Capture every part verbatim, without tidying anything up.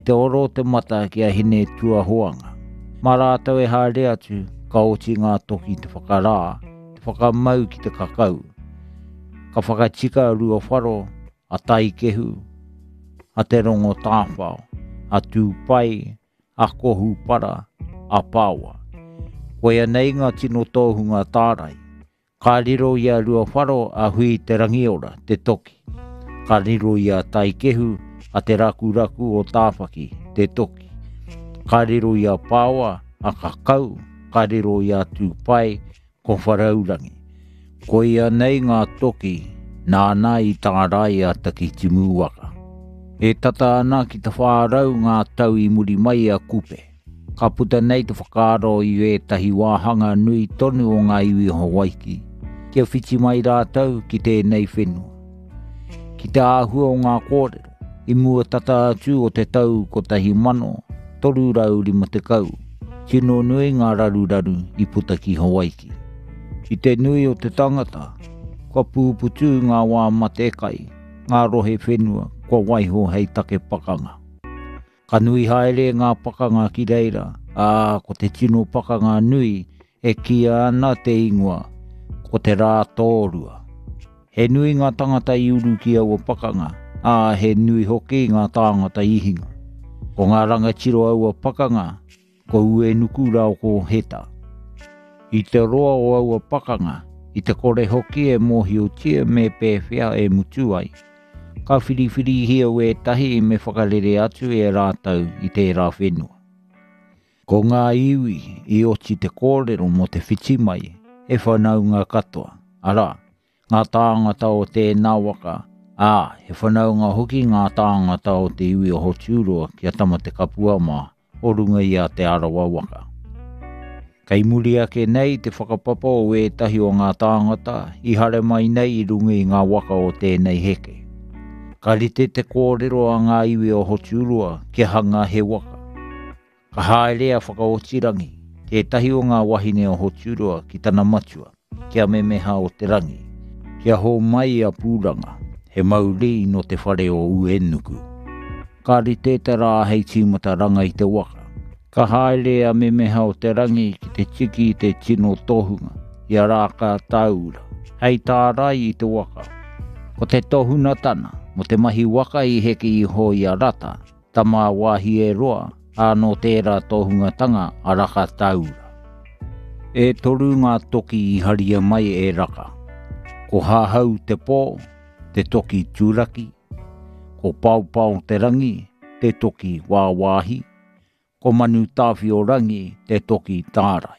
Te oro te mata ki a hine tua hoanga. Marātau e haere atu ka oti ngā toki te whakarā, te whakamau ki te kakau. Ka whakatika rua wharo, a taikehu, a te rongo tāwhao, a tūpai, a kohu para, a pāua. Koe anei ngā tino tōhunga tārai. Ka riro ia rua wharo a hui te rangiora, te toki. Ka riro ia taikehu a te raku raku o tāwhaki, te toki. Ka riro ia pāua a kakau, ka riro ia tūpai, ko wharaurangi. Ko ia nei ngā toki, nāna i tārai a taki timu waka. E tata ana ki te whārau ngā tau i muri mai a kupe. Ka puta nei te whakaro i e tahi wāhanga nui tonu o ngā iwi Hawaii. Kia whiti mai rātau ki tēnei whenua. Ki te āhua o ngā kōrero, i mua tata atu o te tau ko tahi mano, toru rau lima te kau, tino nui ngā raru raru i puta ki Hawaii. I te nui o te tangata, kua pūputu ngā wā matekai, ngā rohe whenua, kua waiho hei take pakanga. Ka nui haere ngā pakanga ki reira, ā, ko te tino pakanga nui, e kia ana te ingua, ko te rā tōrua. He nui ngā tangata i uru ki au pakanga, ā, he nui hoki ngā tangata i hinga. Ko ngā rangatiro au pakanga, ko ue nuku rau ko heta. I te roa o au pakanga, i te kore hoki e mohi o tia me pēwhia e mutu ai. Ka whiriwhiri hia o e tahi me whakarere atu e rātau i te rā whenua. Ko ngā iwi i oti te kōrero mo te whiti mai, e whanau ngā katoa. Ara, ngā tāngata o tēnā waka, ā, he whanau ngā hoki ngā tāngata o te iwi o Hoturoa kia tama te kapua mā, o runga i a te arawa waka. Kei muri ake nei te whakapapa o e tahi o ngā tāngata, i hare mai nei i runga i ngā waka o tēnei heke. Ka rite te kōrero a ngā iwi o Hoturoa kia hanga he waka. Ka haerea whakaotirangi, tētahi o ngā wahine o Hoturoa ki tana matua, kia memeha o te rangi, kia ho mai a pūranga, he mauri no te whare o uenuku. Ka rite te rā hei tīmata ranga i te waka. Ka haerea memeha o te rangi ki te tiki i te tino tohunga, i a rāka taura, hei tārai i te waka. Ko te tohuna tana, mo te mahi waka i heke i ho i a rata, tama wāhi e roa, āno tērā tohunga tanga a raka taura. E toru ngā toki i haria mai e raka. Ko hāhau te pō, te toki tūraki. Ko paupau te rangi, te toki wāwāhi. Ko manu tāwhi o rangi, te toki tārai.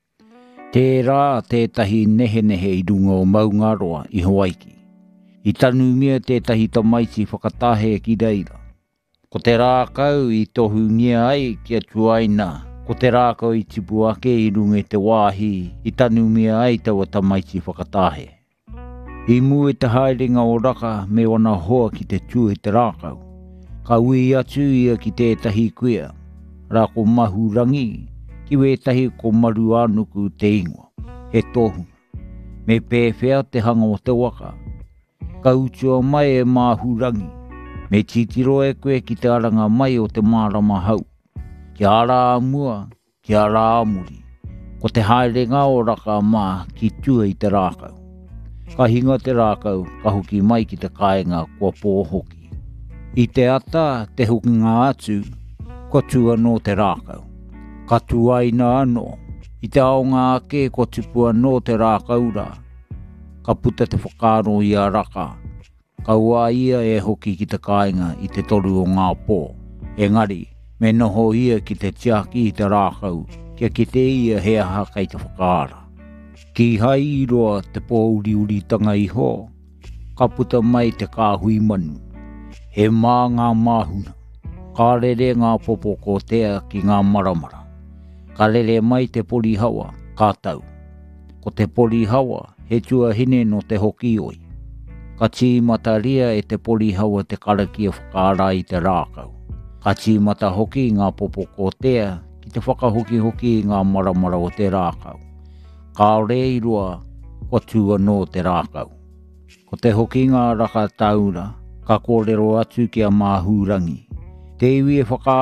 Tērā tētahi nehe nehe i runga o Maungaroa i Hawaii. I tanu mea tētahi tamaiti whakatahe ki reira. Ko te rākau i tohu ngia ai kia tuaina, ko te rākau i tipu ake i runga te wāhi, i tanu mea ai taua tamaiti whakatahe. I mua te haerenga o raka me wana hoa ki te tūhe te rākau. Ka ui atu ia ki tētahi kuia, rā ko mahu rangi, ki wētahi ko maru anuku te ingua, he tohunga. Me pēwhea te hanga o te waka. Ka utua mai e mahu rangi, me titiro e koe ki te aranga mai o te mārama hau. Ki ara amua, ki ara amuri, ko te haerenga o raka mā ki tua i te rākau. Ka hinga te rākau, ka hoki mai ki te kāinga kua pōhoki. I te ata, te hoki ngā atu, ko tua no te rākau. Ka tuaina anō, i te aonga ake ko tupua no te rākau rā. Ka puta te whakaro i a raka. Ka ua ia e hoki ki te kāinga i te toru o ngā pō. Engari, me noho ia ki te tiaki i te rākau, kia ki te ia hea haka i te whakaara. Ki hai i roa te pō uri uri tanga i ho, ka puta mai te kāhui manu. He mā ngā māhuna. Ka rere ngā popo ko tea ki ngā maramara. Ka rere mai te pori hawa, ka tau. Ko te pori hawa, he tua hine no te hoki oi. Ka tīmata ria e te pori hawa te karakia whakaara i te rākau. Ka tīmata hoki ngā popo ko tea ki te whakahoki hoki ngā maramara o te rākau. Ka rei roa, ko tua no te rākau. Ko te hoki ngā raka taura, ka kōrero atu ki a māhurangi. te iwi e whaka